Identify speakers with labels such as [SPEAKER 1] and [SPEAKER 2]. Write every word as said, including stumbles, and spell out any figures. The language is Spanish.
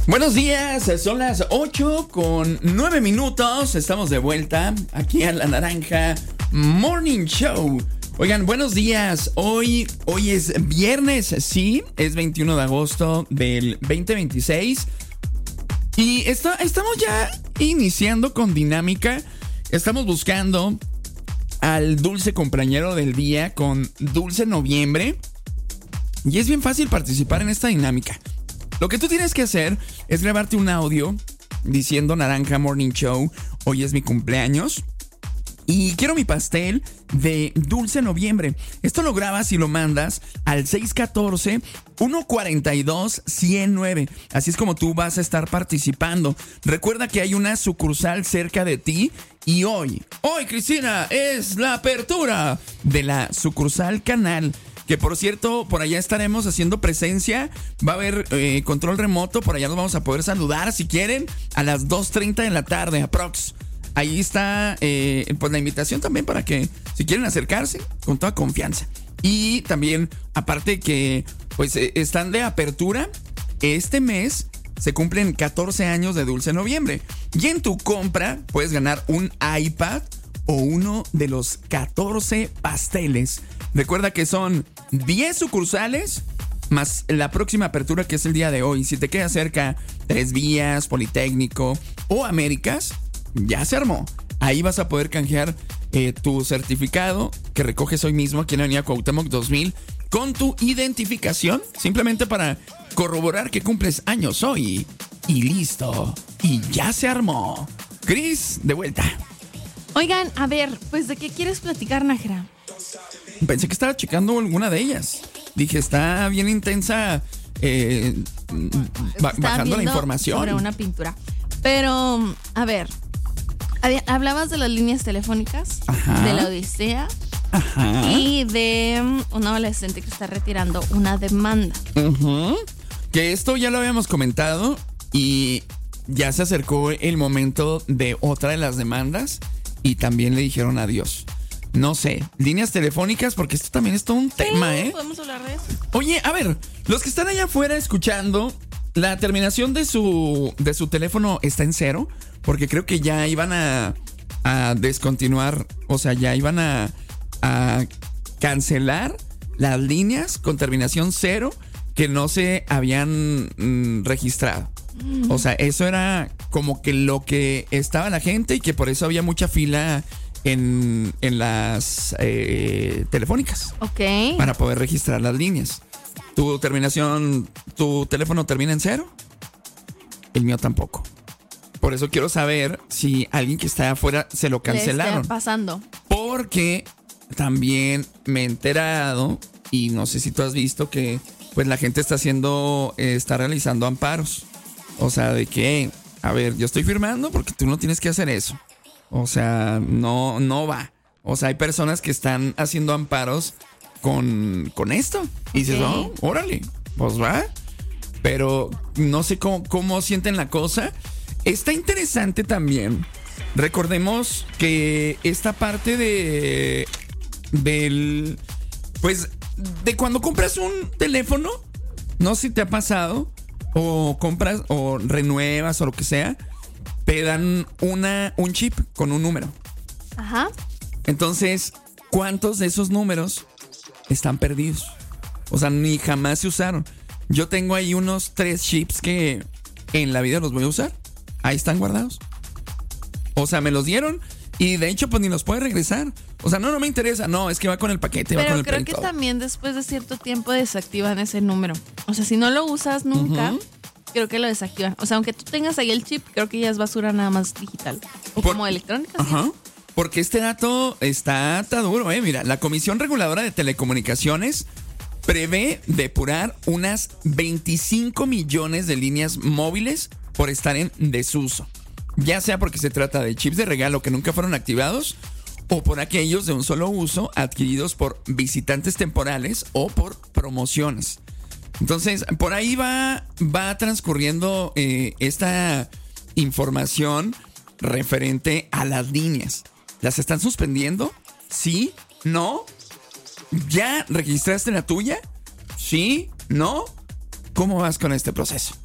[SPEAKER 1] Buenos días, son las ocho con nueve minutos. Estamos de vuelta aquí en La Naranja Morning Show. Oigan, buenos días. Hoy, hoy es viernes, sí, es veintiuno de agosto del veinte veintiséis. Y está, estamos ya iniciando con dinámica. Estamos buscando al dulce cumpleañero del día con Dulce Noviembre. Y es bien fácil participar en esta dinámica. Lo que tú tienes que hacer es grabarte un audio diciendo Naranja Morning Show, hoy es mi cumpleaños y quiero mi pastel de Dulce Noviembre. Esto lo grabas y lo mandas al seis uno cuatro, uno cuatro dos, uno cero nueve. Así es como tú vas a estar participando. Recuerda que hay una sucursal cerca de ti y hoy, hoy Cristina, es la apertura de la sucursal Canal. Que por cierto, por allá estaremos haciendo presencia. Va a haber eh, control remoto. Por allá nos vamos a poder saludar si quieren. A las dos treinta de la tarde, aprox. Ahí está eh, pues la invitación también para que si quieren acercarse con toda confianza. Y también, aparte que pues eh, están de apertura. Este mes se cumplen catorce años de Dulce Noviembre. Y en tu compra puedes ganar un iPad o uno de los catorce pasteles. Recuerda que son diez sucursales más la próxima apertura que es el día de hoy. Si te queda cerca Tres Vías, Politécnico o Américas, ya se armó. Ahí vas a poder canjear eh, tu certificado que recoges hoy mismo aquí en la Avenida Cuauhtémoc dos mil con tu identificación, simplemente para corroborar que cumples años hoy. Y listo. Y ya se armó. Cris, de vuelta.
[SPEAKER 2] Oigan, a ver, pues ¿de qué quieres platicar, Nájera?
[SPEAKER 1] Pensé que estaba checando alguna de ellas. Dije, está bien intensa eh, ba- bajando la información.
[SPEAKER 2] Sobre una pintura. Pero, a ver, hablabas de las líneas telefónicas,
[SPEAKER 1] Ajá.
[SPEAKER 2] de la Odisea.
[SPEAKER 1] Ajá.
[SPEAKER 2] Y de un adolescente que está retirando una demanda.
[SPEAKER 1] Uh-huh. Que esto ya lo habíamos comentado y ya se acercó el momento de otra de las demandas y también le dijeron adiós. No sé, líneas telefónicas, porque esto también es todo un tema,
[SPEAKER 2] sí,
[SPEAKER 1] ¿eh?
[SPEAKER 2] podemos hablar de eso.
[SPEAKER 1] Oye, a ver, los que están allá afuera escuchando, la terminación de su, de su teléfono está en cero, porque creo que ya iban a, a descontinuar, o sea, ya iban a, a cancelar las líneas con terminación cero que no se habían mm, registrado. Mm. O sea, eso era como que lo que estaba la gente y que por eso había mucha fila En, en las eh, telefónicas.
[SPEAKER 2] Ok.
[SPEAKER 1] Para poder registrar las líneas. ¿Tu terminación, tu teléfono termina en cero? El mío tampoco. Por eso quiero saber si alguien que está afuera se lo cancelaron.
[SPEAKER 2] Le está pasando.
[SPEAKER 1] Porque también me he enterado, y no sé si tú has visto, que pues la gente está haciendo, eh, está realizando amparos. O sea, de que, a ver, yo estoy firmando porque tú no tienes que hacer eso. O sea, no, no va. O sea, hay personas que están haciendo amparos con, con esto. Y dices,
[SPEAKER 2] Okay.
[SPEAKER 1] oh, órale, pues va. Pero no sé cómo, cómo sienten la cosa. Está interesante también. Recordemos que esta parte de... Del... Pues, de cuando compras un teléfono, no sé si te ha pasado, o compras, o renuevas, o lo que sea, te dan una, un chip con un número.
[SPEAKER 2] Ajá.
[SPEAKER 1] Entonces, ¿cuántos de esos números están perdidos? O sea, ni jamás se usaron. Yo tengo ahí unos tres chips que en la vida los voy a usar. Ahí están guardados. O sea, me los dieron y de hecho, pues ni los puede regresar. O sea, no, no me interesa. No, es que va con el paquete,
[SPEAKER 2] Pero
[SPEAKER 1] va con el
[SPEAKER 2] creo que
[SPEAKER 1] todo.
[SPEAKER 2] también después de cierto tiempo desactivan ese número. O sea, si no lo usas nunca... Uh-huh. Creo que lo desactivan. O sea, aunque tú tengas ahí el chip, creo que ya es basura nada más digital. O Por, como electrónica.
[SPEAKER 1] Ajá. ¿Sí? Porque este dato está, está duro, ¿eh? Mira, la Comisión Reguladora de Telecomunicaciones prevé depurar unas veinticinco millones de líneas móviles por estar en desuso. Ya sea porque se trata de chips de regalo que nunca fueron activados o por aquellos de un solo uso adquiridos por visitantes temporales o por promociones. Entonces, por ahí va, va transcurriendo eh, esta información referente a las líneas. ¿Las están suspendiendo? ¿Sí? ¿No? ¿Ya registraste la tuya? ¿Sí? ¿No? ¿Cómo vas con este proceso?